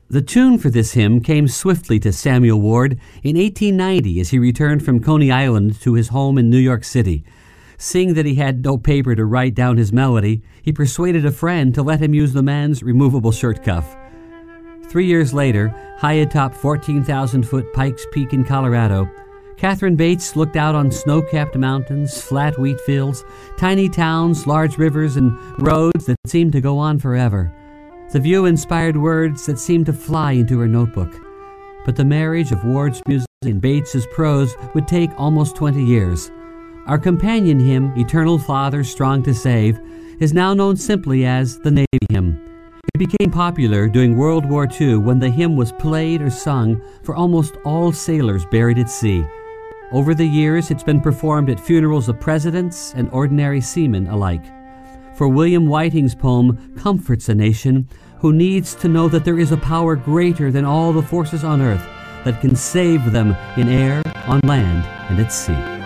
The tune for this hymn came swiftly to Samuel Ward in 1890 as he returned from Coney Island to his home in New York City. Seeing that he had no paper to write down his melody, he persuaded a friend to let him use the man's removable shirt cuff. 3 years later, high atop 14,000-foot Pikes Peak in Colorado, Catherine Bates looked out on snow-capped mountains, flat wheat fields, tiny towns, large rivers, and roads that seemed to go on forever. The view inspired words that seemed to fly into her notebook. But the marriage of Ward's music and Bates's prose would take almost 20 years. Our companion hymn, Eternal Father, Strong to Save, is now known simply as the Navy Hymn. It became popular during World War II when the hymn was played or sung for almost all sailors buried at sea. Over the years, it's been performed at funerals of presidents and ordinary seamen alike. For William Whiting's poem comforts a nation who needs to know that there is a power greater than all the forces on earth that can save them in air, on land, and at sea.